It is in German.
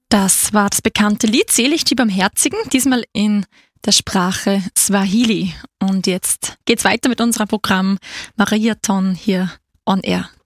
Das war das bekannte Lied Selig die Barmherzigen, diesmal in der Sprache Swahili. Und jetzt geht's weiter mit unserem Programm Mariathon hier on Air.